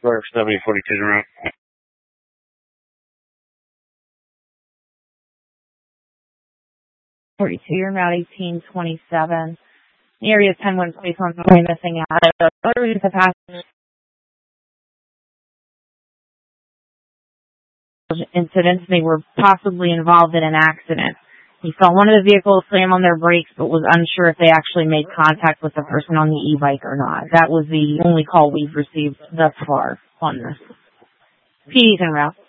Works W42 to route. 42, you're in Route 1827. The area of 10-1 place on the way missing out. Other routes have passed incidents. They were possibly involved in an accident. He saw one of the vehicles slam on their brakes, but was unsure if they actually made contact with the person on the e-bike or not. That was the only call we've received thus far on this. PD's en route.